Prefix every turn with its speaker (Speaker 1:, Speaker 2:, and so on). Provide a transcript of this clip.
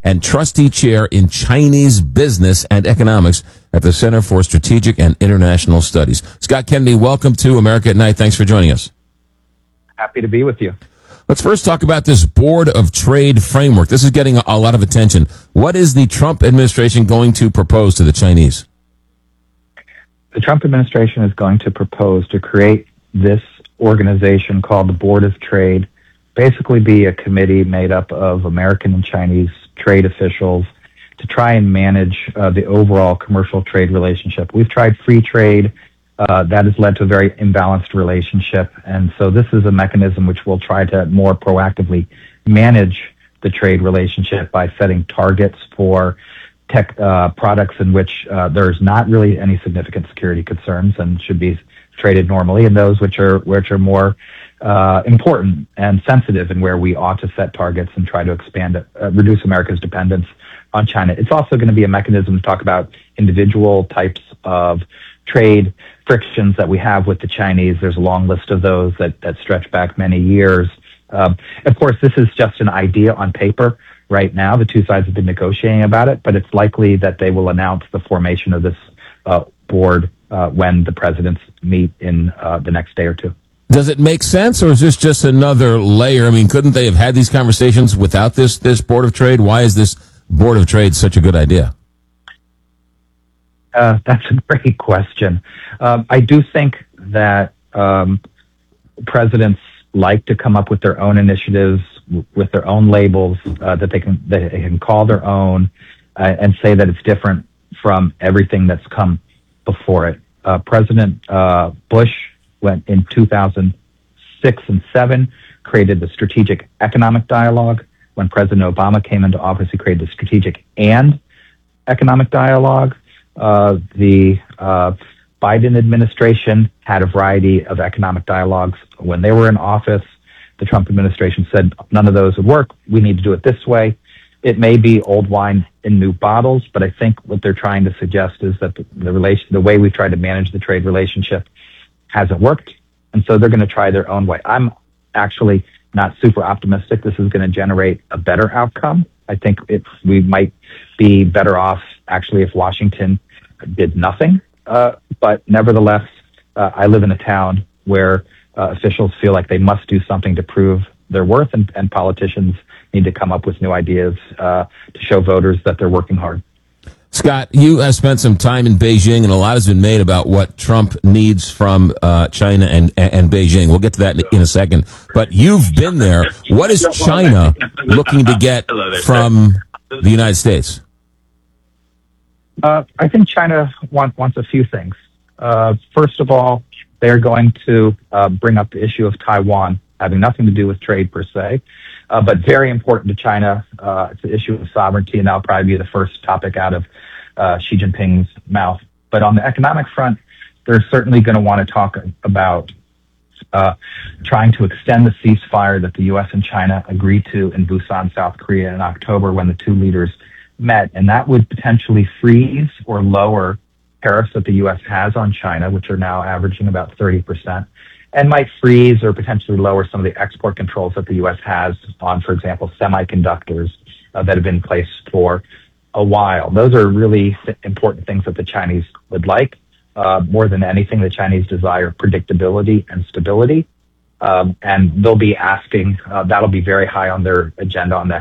Speaker 1: and trustee chair in Chinese business and economics at the Center for Strategic and International Studies. Scott Kennedy, welcome to America at Night. Thanks for joining us.
Speaker 2: Happy to be with you.
Speaker 1: Let's first talk about this Board of Trade framework. This is getting a lot of attention. What is the Trump administration going to propose to the Chinese?
Speaker 2: The Trump administration is going to propose to create this organization called the Board of Trade, basically be a committee made up of American and Chinese trade officials to try and manage the overall commercial trade relationship. We've tried free trade. That has led to a very imbalanced relationship. And so this is a mechanism which will try to more proactively manage the trade relationship by setting targets for tech products in which there's not really any significant security concerns and should be traded normally, and those which are more important and sensitive, and where we ought to set targets and try to expand reduce America's dependence on China. It's also going to be a mechanism to talk about individual types of trade frictions that we have with the Chinese. There's a long list of those that stretch back many years. Of course, this is just an idea on paper. Right now, the two sides have been negotiating about it, but it's likely that they will announce the formation of this board when the presidents meet in the next day or two.
Speaker 1: Does it make sense, or is this just another layer? I mean, couldn't they have had these conversations without this Board of Trade? Why is this Board of Trade such a good idea?
Speaker 2: That's a great question. I do think that presidents like to come up with their own initiatives, with their own labels that they can call their own, and say that it's different from everything that's come before it. President Bush went in 2006 and 2007, created the Strategic Economic Dialogue. When President Obama came into office, he created the Strategic and Economic Dialogue. The Biden administration had a variety of economic dialogues when they were in office. The Trump administration said none of those would work. We need to do it this way. It may be old wine in new bottles, but I think what they're trying to suggest is that the way we've tried to manage the trade relationship hasn't worked, and so they're going to try their own way. I'm actually not super optimistic this is going to generate a better outcome. I think we might be better off actually if Washington did nothing. But nevertheless, I live in a town where officials feel like they must do something to prove their worth, and politicians need to come up with new ideas to show voters that they're working hard.
Speaker 1: Scott, you have spent some time in Beijing, and a lot has been made about what Trump needs from China and Beijing. We'll get to that in a second. But you've been there. What is China looking to get from the United States?
Speaker 2: I think China wants a few things. First of all, they're going to bring up the issue of Taiwan, having nothing to do with trade per se, but very important to China. It's the issue of sovereignty, and that'll probably be the first topic out of Xi Jinping's mouth. But on the economic front, they're certainly going to want to talk about trying to extend the ceasefire that the U.S. and China agreed to in Busan, South Korea in October when the two leaders met. And that would potentially freeze or lower tariffs that the U.S. has on China, which are now averaging about 30%, and might freeze or potentially lower some of the export controls that the U.S. has on, for example, semiconductors that have been in place for a while. Those are really important things that the Chinese would like. More than anything, the Chinese desire predictability and stability. And they'll be asking, that'll be very high on their agenda on the